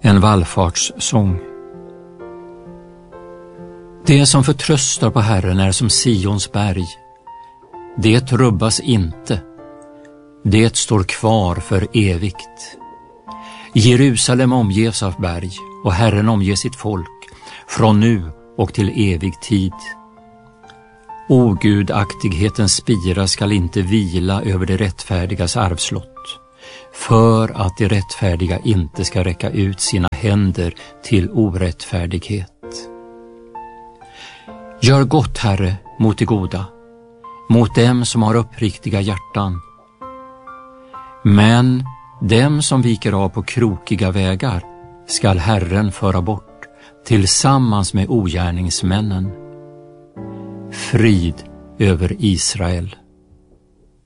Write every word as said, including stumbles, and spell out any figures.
En vallfartssång. Det som förtröstar på Herren är som Sions berg. Det rubbas inte. Det står kvar för evigt. Jerusalem omges av berg och Herren omger sitt folk från nu och till evig tid. Ogudaktighetens spira skall inte vila över det rättfärdigas arvslott, för att det rättfärdiga inte ska räcka ut sina händer till orättfärdighet. Gör gott, Herre, mot de goda, mot dem som har uppriktiga hjärtan. Men dem som viker av på krokiga vägar skall Herren föra bort tillsammans med ogärningsmännen. Frid över Israel.